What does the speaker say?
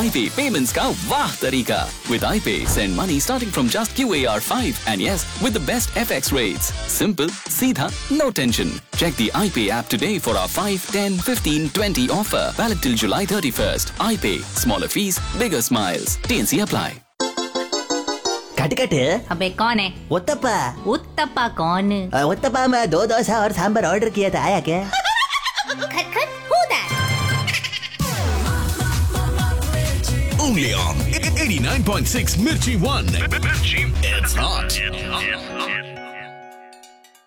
iPay payments का वाह तरीका. With iPay, send money starting from just QAR5 and yes, with the best FX rates. Simple, सीधा, no tension. Check the iPay app today for our 5, 10, 15, 20 offer. Valid till July 31st. iPay, smaller fees, bigger smiles. TNC apply. Cut cut अबे कौन है? उत्तप्पा. उत्तप्पा कौन? उत्तप्पा में 2 डोसा और sambar order किया था, आया क्या? खट खट, who that? Only on 89.6 Mirchi 1. It's hot.